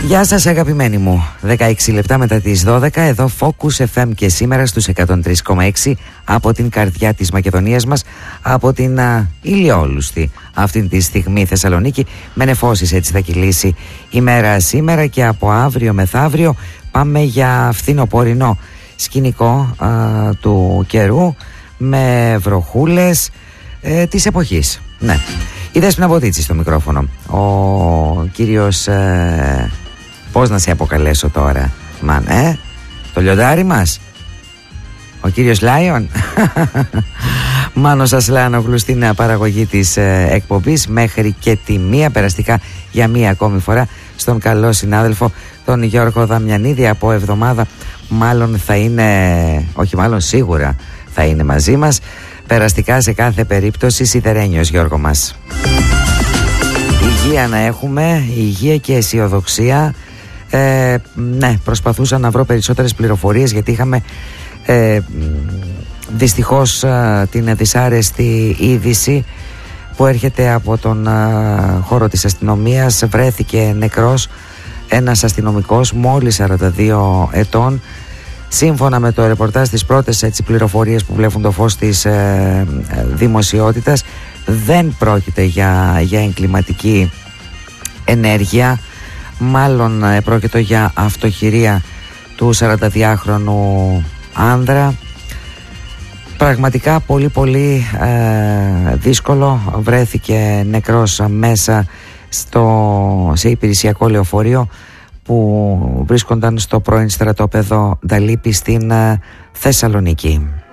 Γεια σας αγαπημένοι μου. 16 λεπτά μετά τις 12, εδώ Focus FM και σήμερα στους 103,6 από την καρδιά της Μακεδονίας μας, από την ηλιόλουστη αυτή τη στιγμή Θεσσαλονίκη. Με νεφώσεις έτσι θα κυλήσει η μέρα σήμερα και από αύριο μεθαύριο πάμε για φθινοπορεινό σκηνικό του καιρού με βροχούλες της εποχής. Ναι. Η Δέσποινα Μποτίτση στο μικρόφωνο. Ο κύριος... πώς να σε αποκαλέσω τώρα, το λιοντάρι μας, ο κύριος Λάιον. Μάνος Ασλάνογλου στην παραγωγή της εκπομπής μέχρι και τη μία, περαστικά για μία ακόμη φορά στον καλό συνάδελφο τον Γιώργο Δαμιανίδη. Από εβδομάδα μάλλον θα είναι, όχι μάλλον σίγουρα θα είναι μαζί μας, περαστικά σε κάθε περίπτωση σιδερένιος Γιώργο μας. Υγεία να έχουμε, υγεία και αισιοδοξία. Ναι, προσπαθούσα να βρω περισσότερες πληροφορίες γιατί είχαμε δυστυχώς την δυσάρεστη είδηση που έρχεται από τον χώρο της αστυνομίας. Βρέθηκε νεκρός ένας αστυνομικός μόλις 42 ετών. Σύμφωνα με το ρεπορτάζ, τις πρώτες έτσι πληροφορίες που βλέπουν το φως της δημοσιότητας, δεν πρόκειται για εγκληματική ενέργεια. Μάλλον πρόκειται για αυτοχειρία του 42χρονου άνδρα. Πραγματικά πολύ δύσκολο. Βρέθηκε νεκρός μέσα σε υπηρεσιακό λεωφορείο που βρίσκονταν στο πρώην στρατόπεδο Νταλίπη στην Θεσσαλονίκη.